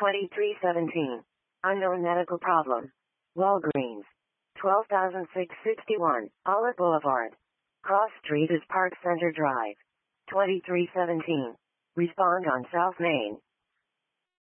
2317. Unknown medical problem. Walgreens. 12,661, Olive Boulevard. Cross Street is Park Center Drive. 2317. Respond on South Main.